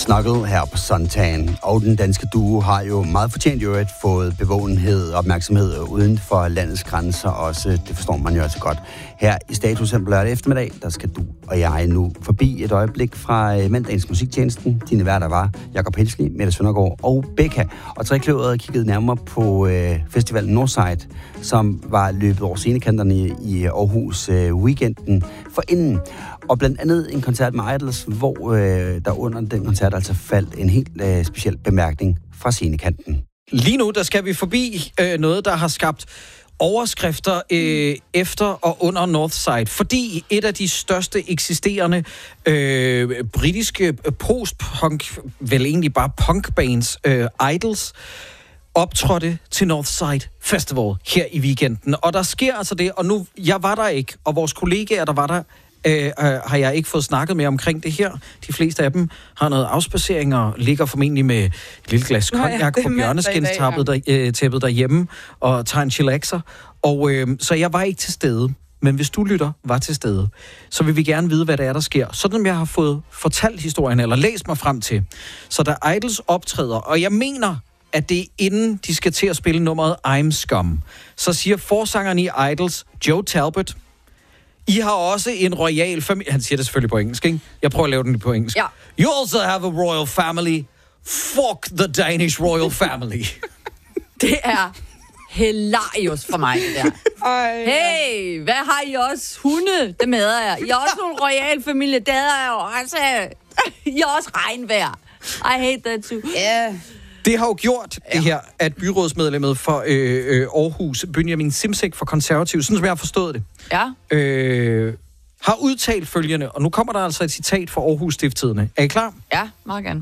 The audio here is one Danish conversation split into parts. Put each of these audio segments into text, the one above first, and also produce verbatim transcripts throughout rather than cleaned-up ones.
Snuggle her på Suntan. Og den danske duo har jo meget fortjent jo at fået bevågenhed og opmærksomhed uden for landets grænser også. Det forstår man jo altså godt. Her i Status på lørdag eftermiddag, der skal du og jeg nu forbi et øjeblik fra mandagens musiktjenesten. Dine værter var Jakob Helsli, Mette Søndergaard og Becca. Og Trekløveret kiggede nærmere på øh, festivalen Northside, som var løbet over scenekanterne i, i Aarhus øh, weekenden forinden. Og blandt andet en koncert med Idols, hvor øh, der under den koncert altså faldt en helt øh, speciel bemærkning fra scenekanten. Lige nu, der skal vi forbi øh, noget, der har skabt overskrifter øh, efter og under Northside, fordi et af de største eksisterende øh, britiske post-punk, vel egentlig bare punkbands, øh, Idols, optrådte til Northside Festival her i weekenden. Og der sker altså det, og nu, jeg var der ikke, og vores kollegaer, der var der, øh, øh, har jeg ikke fået snakket med omkring det her. De fleste af dem har noget afspacering og ligger formentlig med et lille glas cognac på bjørneskinstæppet der, øh, tæppet derhjemme og tager en chillaxer. Og øh, så jeg var ikke til stede. Men hvis du lytter, var til stede, så vil vi gerne vide, hvad det er, der sker. Sådan som jeg har fået fortalt historien, eller læst mig frem til. Så da Idols optræder, og jeg mener, at det er inden de skal til at spille nummeret I'm Scum, så siger forsangeren i Idols, Joe Talbot, I har også en royal familie. Han siger det selvfølgelig på engelsk, ikke? Jeg prøver at lave den på engelsk. Ja. You also have a royal family. Fuck the Danish royal family. Det er hilarious for mig, det der. Ej, hey, hvad har I også? Hunde, dem hader jeg. I har også nogle royal familie, det hader jeg også. I har også regnvejr. I hate that too. Yeah. Det har jo gjort ja. det her, at byrådsmedlemmet for øh, øh, Aarhus, Benjamin Simsek for Konservativ, sådan som jeg har forstået det, ja. øh, har udtalt følgende, og nu kommer der altså et citat fra Aarhus Stiftstidende. Er I klar? Ja, meget gerne.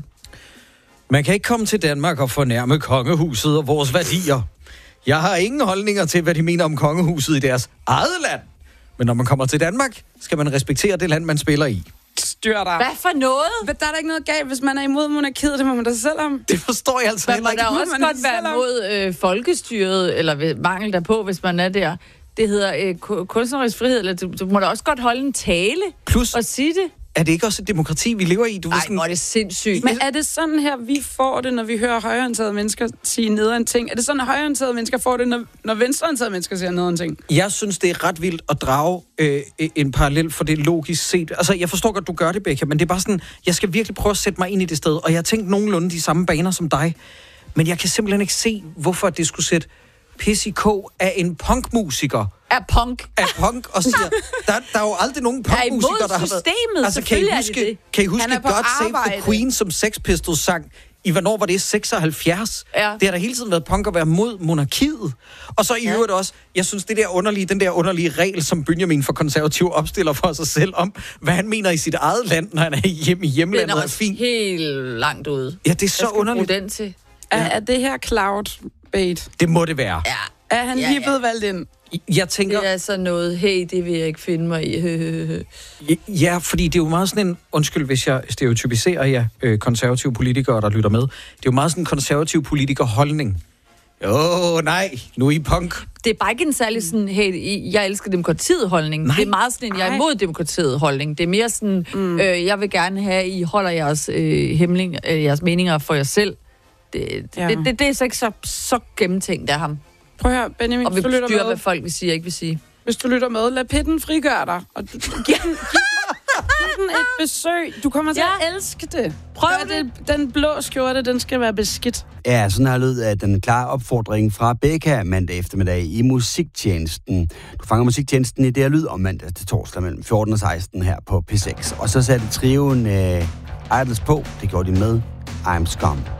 Man kan ikke komme til Danmark og fornærme kongehuset og vores værdier. Jeg har ingen holdninger til, hvad de mener om kongehuset i deres eget land. Men når man kommer til Danmark, skal man respektere det land, man spiller i. Styr dig. Hvad for noget? Men der er da ikke noget galt, hvis man er imod monarkiet, det må man da selv om. Det forstår jeg altså heller ikke. Man må da også godt være imod øh, folkestyret, eller mangel derpå, hvis man er der. Det hedder øh, kunstnerisk frihed, eller du, du må da også godt holde en tale Plus, og sige det. Er det ikke også et demokrati, vi lever i? Du Nej, sådan... hvor er det sindssygt. Men er det sådan her, vi får det, når vi hører højreorienterede mennesker sige nederen ting? Er det sådan, at højreorienterede mennesker får det, når, når venstreorienterede mennesker siger nederen ting? Jeg synes, det er ret vildt at drage øh, en parallel for det logisk set. Altså, jeg forstår godt, du gør det, Becca, men det er bare sådan, jeg skal virkelig prøve at sætte mig ind i det sted, og jeg har tænkt nogenlunde de samme baner som dig, men jeg kan simpelthen ikke se, hvorfor det skulle sætte pis i kog af en punkmusiker. Er punk. Er punk, og siger, der, der er jo aldrig nogen punkmusikere, der har været... Altså, kan I huske, det. Kan I huske God Save the Queen, som Sex Pistols sang? I hvornår var det? seksoghalvfjerds? Ja. Det har da hele tiden været punk at være mod monarkiet. Og så i ja. øvrigt også, jeg synes, det der underlige, den der underlige regel, som Benjamin for Konservativ opstiller for sig selv om, hvad han mener i sit eget land, når han er hjemme i hjemlandet, er, er fint. Helt langt ude. Ja, det er så underligt. Den til. Ja. Er, er det her cloud-bait? Det må det være. Ja. Er han ja, lige blevet ja. valgt ind? Jeg tænker... Det er sådan noget, hey, det vil jeg ikke finde mig i. Ja, fordi det er jo meget sådan en... Undskyld, hvis jeg stereotypiserer jer øh, konservative politikere, der lytter med. Det er jo meget sådan en konservativ politikerholdning. Åh, nej, nu er I punk. Det er bare ikke en særlig sådan, hey, jeg elsker demokratiet holdning. Nej. Det er meget sådan en, jeg er imod demokratiet holdning. Det er mere sådan, mm. øh, jeg vil gerne have, at I holder jeres, øh, hemmeling, øh, jeres meninger for jer selv. Det, ja. det, det, det er så ikke så, så gennemtænkt af ham. Prøv at høre, Benjamin, og vi du lytter styrer, med. hvad folk vil sige og ikke vil sige. Hvis du lytter med, lad pitten frigøre dig. Og du, giv, den, giv, giv den et besøg. Du kommer til ja. at elske det. Prøv det. det. Den blå skjorte, den skal være beskidt. Ja, sådan har lød af den klare opfordring fra Becca mandag eftermiddag i musiktjenesten. Du fanger musiktjenesten i det her lyd om mandag til torsdag mellem fjorten og seksten her på P seks. Og så satte trioen uh, Idols på. Det gjorde de med I'm Scum.